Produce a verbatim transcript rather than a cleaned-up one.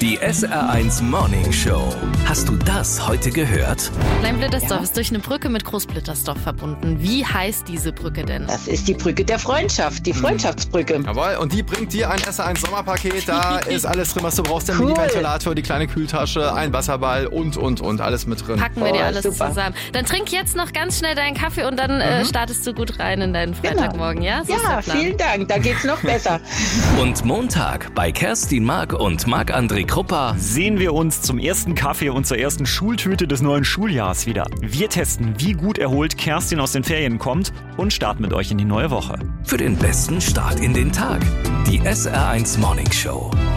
Die S R eins Morning Show. Hast du das heute gehört? Klein-Blittersdorf ist durch eine Brücke mit Groß-Blittersdorf verbunden. Wie heißt diese Brücke denn? Das ist die Brücke der Freundschaft, die Freundschaftsbrücke. Jawohl, und die bringt dir ein S R eins Sommerpaket. Da ist alles drin, was du brauchst. Der Cool. Mini-Ventilator, die kleine Kühltasche, ein Wasserball und, und, und. Alles mit drin. Packen wir dir Oh, alles super. zusammen. Dann trink jetzt noch ganz schnell deinen Kaffee und dann äh, startest du gut rein in deinen Freitagmorgen, ja? So ist Ja, der Plan. vielen Dank, da geht's noch besser. Und Montag bei Kerstin Mark und Marc-André Kruppa. Sehen wir uns zum ersten Kaffee und zur ersten Schultüte des neuen Schuljahrs wieder. Wir testen, wie gut erholt Kerstin aus den Ferien kommt und starten mit euch in die neue Woche. Für den besten Start in den Tag. Die S R eins Morning Show.